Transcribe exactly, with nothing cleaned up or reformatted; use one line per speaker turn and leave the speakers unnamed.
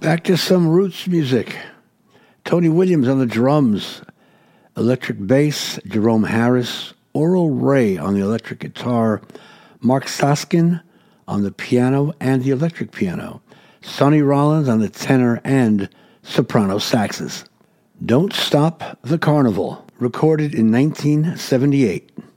Back to some roots music. Tony Williams on the drums, electric bass, Jerome Harris, Oral Ray on the electric guitar, Mark Soskin on the piano and the electric piano, Sonny Rollins on the tenor and soprano saxes. Don't Stop the Carnival, recorded in nineteen seventy-eight.